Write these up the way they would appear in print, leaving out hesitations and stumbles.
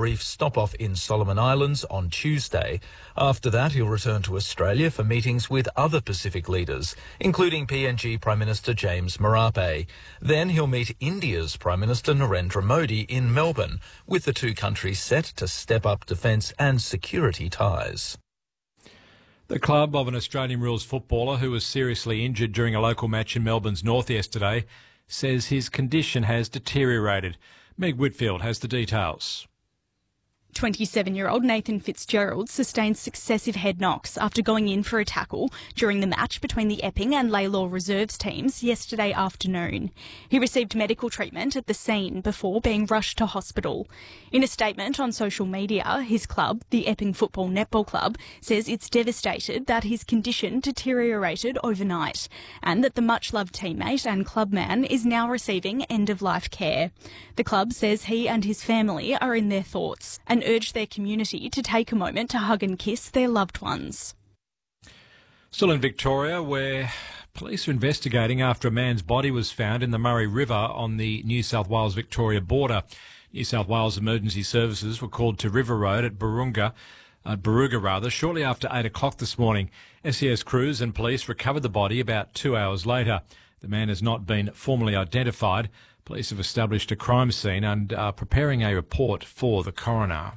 brief stop-off in Solomon Islands on Tuesday. After that, he'll return to Australia for meetings with other Pacific leaders, including PNG Prime Minister James Marape. Then he'll meet India's Prime Minister Narendra Modi in Melbourne, with the two countries set to step up defence and security ties. The club of an Australian rules footballer who was seriously injured during a local match in Melbourne's north yesterday says his condition has deteriorated. Meg Whitfield has the details. 27-year-old Nathan Fitzgerald sustained successive head knocks after going in for a tackle during the match between the Epping and Lalor reserves teams yesterday afternoon. He received medical treatment at the scene before being rushed to hospital. In a statement on social media, his club, the Epping Football Netball Club, says it's devastated that his condition deteriorated overnight and that the much-loved teammate and clubman is now receiving end-of-life care. The club says he and his family are in their thoughts and urge their community to take a moment to hug and kiss their loved ones. Still in Victoria, where police are investigating after a man's body was found in the Murray River on the New South Wales-Victoria border. New South Wales Emergency Services were called to River Road at Barooga shortly after 8 o'clock this morning. SES crews and police recovered the body about 2 hours later. The man has not been formally identified. Police have established a crime scene and are preparing a report for the coroner.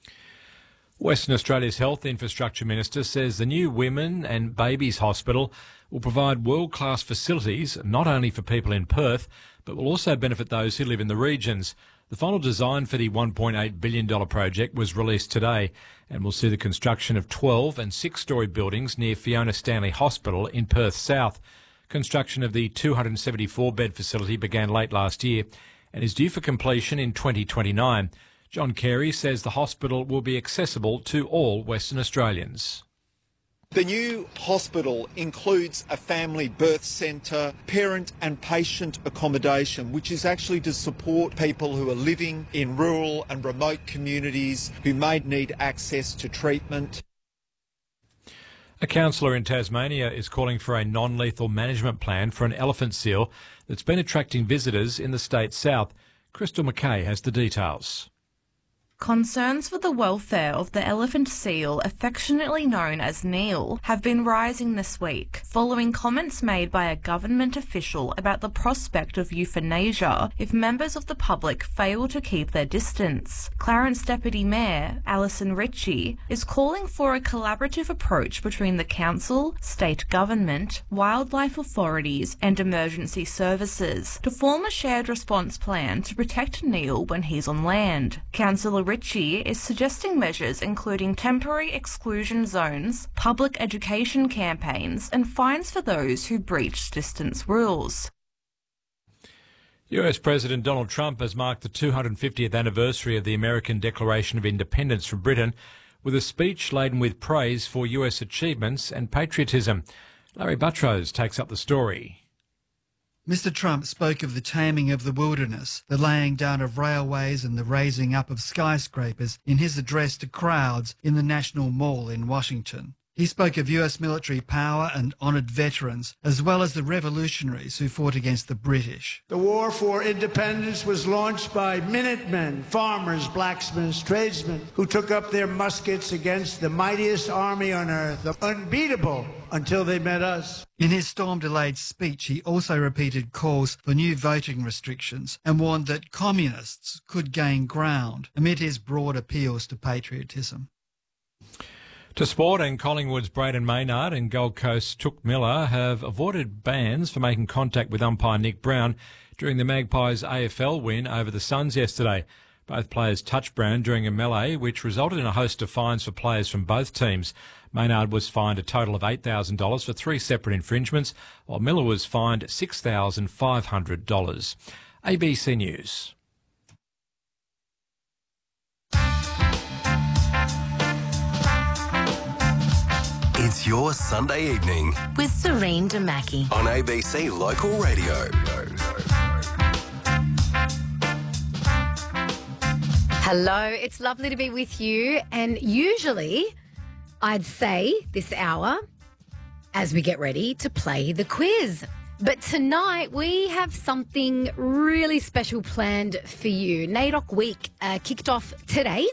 Western Australia's Health Infrastructure Minister says the new Women and Babies Hospital will provide world-class facilities not only for people in Perth, but will also benefit those who live in the regions. The final design for the $1.8 billion project was released today and will see the construction of 12 and 6-storey buildings near Fiona Stanley Hospital in Perth South. Construction of the 274-bed facility began late last year and is due for completion in 2029. John Carey says the hospital will be accessible to all Western Australians. The new hospital includes a family birth centre, parent and patient accommodation, which is actually to support people who are living in rural and remote communities who may need access to treatment. A councillor in Tasmania is calling for a non-lethal management plan for an elephant seal that's been attracting visitors in the state's south. Crystal McKay has the details. Concerns for the welfare of the elephant seal, affectionately known as Neil, have been rising this week, following comments made by a government official about the prospect of euthanasia if members of the public fail to keep their distance. Clarence Deputy Mayor Alison Ritchie is calling for a collaborative approach between the council, state government, wildlife authorities and emergency services to form a shared response plan to protect Neil when he's on land. Councillor Ritchie is suggesting measures including temporary exclusion zones, public education campaigns and fines for those who breach distance rules. US President Donald Trump has marked the 250th anniversary of the American Declaration of Independence from Britain with a speech laden with praise for US achievements and patriotism. Larry Buttrose takes up the story. Mr. Trump spoke of the taming of the wilderness, the laying down of railways and the raising up of skyscrapers in his address to crowds in the National Mall in Washington. He spoke of US military power and honoured veterans, as well as the revolutionaries who fought against the British. The war for independence was launched by Minutemen, farmers, blacksmiths, tradesmen, who took up their muskets against the mightiest army on earth, the unbeatable, until they met us. In his storm-delayed speech, he also repeated calls for new voting restrictions and warned that communists could gain ground amid his broad appeals to patriotism. To sport, and Collingwood's Braden Maynard and Gold Coast's Touk Miller have avoided bans for making contact with umpire Nick Brown during the Magpies' AFL win over the Suns yesterday. Both players touched Brown during a melee, which resulted in a host of fines for players from both teams. Maynard was fined a total of $8,000 for 3 separate infringements, while Miller was fined $6,500. ABC News. It's your Sunday evening with Serene Damaki on ABC Local Radio. Hello, it's lovely to be with you. And usually I'd say this hour as we get ready to play the quiz. But tonight we have something really special planned for you. NAIDOC Week kicked off today